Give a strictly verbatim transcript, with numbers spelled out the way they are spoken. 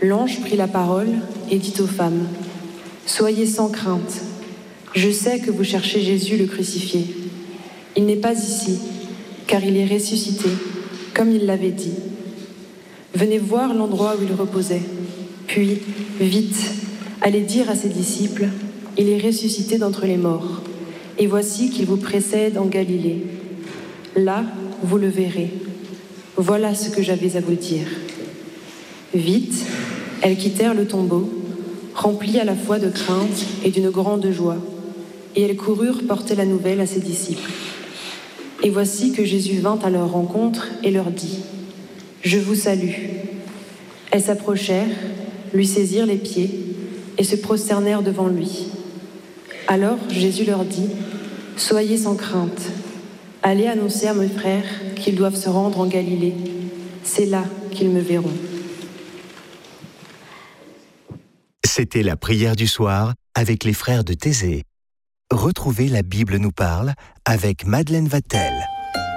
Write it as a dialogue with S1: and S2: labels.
S1: L'ange prit la parole et dit aux femmes : « Soyez sans crainte. Je sais que vous cherchez Jésus le crucifié. Il n'est pas ici, car il est ressuscité, comme il l'avait dit. Venez voir l'endroit où il reposait. Puis, vite, allez dire à ses disciples : il est ressuscité d'entre les morts. Et voici qu'il vous précède en Galilée. Là, vous le verrez. Voilà ce que j'avais à vous dire. » Vite, elles quittèrent le tombeau, remplies à la fois de crainte et d'une grande joie, et elles coururent porter la nouvelle à ses disciples. Et voici que Jésus vint à leur rencontre et leur dit : « Je vous salue. » Elles s'approchèrent, lui saisirent les pieds et se prosternèrent devant lui. Alors Jésus leur dit : « Soyez sans crainte. Allez annoncer à mes frères qu'ils doivent se rendre en Galilée. C'est là qu'ils me verront. »
S2: C'était la prière du soir avec les frères de Thésée. Retrouvez La Bible nous parle avec Madeleine Vatel.